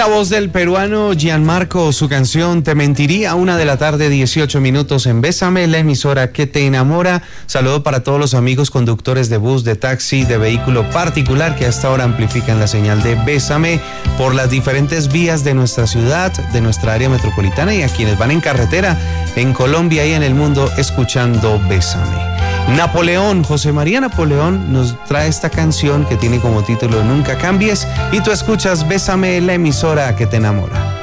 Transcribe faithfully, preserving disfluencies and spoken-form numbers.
la voz del peruano Gianmarco, su canción Te Mentiría, una de la tarde, dieciocho minutos en Bésame, la emisora que te enamora. Saludo para todos los amigos conductores de bus, de taxi, de vehículo particular que hasta ahora amplifican la señal de Bésame por las diferentes vías de nuestra ciudad, de nuestra área metropolitana, y a quienes van en carretera en Colombia y en el mundo escuchando Bésame. Napoleón, José María Napoleón nos trae esta canción que tiene como título Nunca Cambies, y tú escuchas Bésame, la emisora que te enamora.